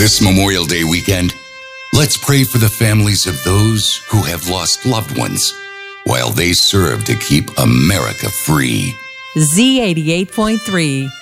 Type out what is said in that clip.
This Memorial Day weekend, let's pray for the families of those who have lost loved ones while they serve to keep America free. Z88.3